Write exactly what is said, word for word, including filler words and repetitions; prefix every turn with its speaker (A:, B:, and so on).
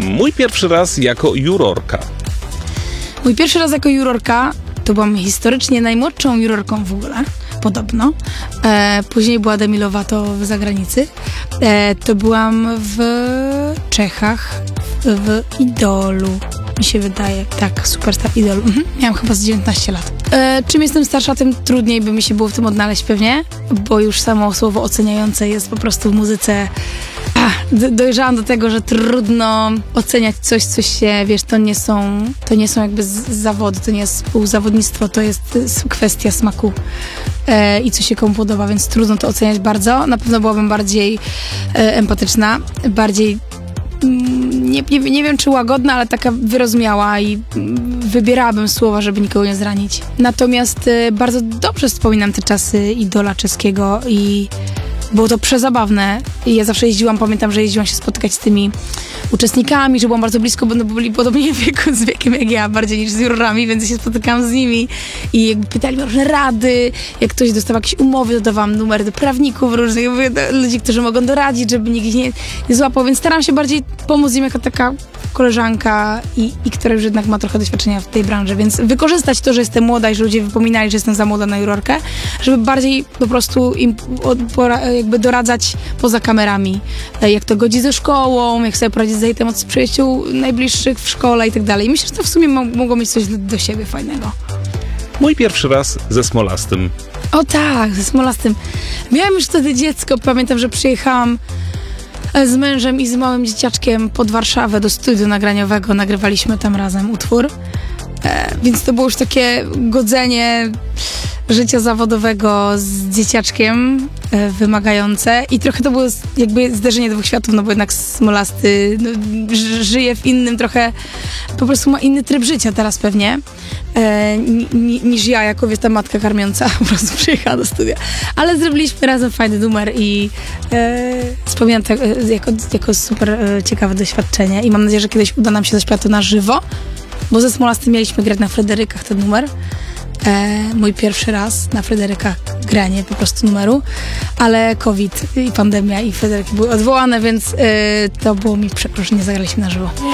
A: Mój pierwszy raz jako jurorka.
B: Mój pierwszy raz jako jurorka to byłam historycznie najmłodszą jurorką w ogóle, podobno. E, później była Demi Lovato w zagranicy. E, to byłam w Czechach, w Idolu, mi się wydaje. Tak, Superstar Idol. Mhm. Miałam chyba z dziewiętnaście lat. E, czym jestem starsza, tym trudniej by mi się było w tym odnaleźć pewnie, bo już samo słowo oceniające jest po prostu w muzyce. Do, dojrzałam do tego, że trudno oceniać coś, co się, wiesz, to nie są, to nie są jakby z, zawody, to nie jest współzawodnictwo, to jest kwestia smaku e, i co się komu podoba, więc trudno to oceniać bardzo. Na pewno byłabym bardziej e, empatyczna, bardziej mm, nie, nie, nie wiem czy łagodna, ale taka wyrozumiała i mm, wybierałabym słowa, żeby nikogo nie zranić. Natomiast e, bardzo dobrze wspominam te czasy idola czeskiego i było to przezabawne. Ja zawsze jeździłam, pamiętam, że jeździłam się spotykać z tymi uczestnikami, że byłam bardzo blisko, bo byli podobnie w wieku, z wiekiem jak ja, bardziej niż z jurorami, więc się spotykałam z nimi i jakby pytali mnie różne rady, jak ktoś dostawał jakieś umowy, to dawałam numery do prawników różnych, ludzi, którzy mogą doradzić, żeby nikt ich nie, nie złapał, więc staram się bardziej pomóc im jako taka koleżanka i, i która już jednak ma trochę doświadczenia w tej branży, więc wykorzystać to, że jestem młoda i że ludzie wypominali, że jestem za młoda na jurorkę, żeby bardziej po prostu im od, pora, jakby doradzać poza kamerami, jak to godzi ze szkołą, jak sobie poradzić z hejtem od przyjaciół najbliższych w szkole i tak dalej. Myślę, że to w sumie mogło mieć coś do, do siebie fajnego.
A: Mój pierwszy raz ze Smolastym.
B: O tak, ze Smolastym. Miałam już wtedy dziecko, pamiętam, że przyjechałam z mężem i z małym dzieciaczkiem pod Warszawę do studiu nagraniowego, nagrywaliśmy tam razem utwór, e, więc to było już takie godzenie życia zawodowego z dzieciaczkiem e, wymagające i trochę to było jakby zderzenie dwóch światów, no bo jednak Smolasty no, ży, żyje w innym trochę, po prostu ma inny tryb życia teraz pewnie e, ni, niż ja, jako wiesz, ta matka karmiąca po prostu przyjechała do studia. Ale zrobiliśmy razem fajny numer i e, wspominam to jako, jako super e, ciekawe doświadczenie i mam nadzieję, że kiedyś uda nam się zaśpiewać to na żywo, bo ze Smolastym mieliśmy grać na Fryderykach ten numer. E, mój pierwszy raz na Fryderykach granie po prostu numeru, ale COVID i pandemia i Fryderyki były odwołane, więc e, to było mi przykro, że nie zagraliśmy na żywo.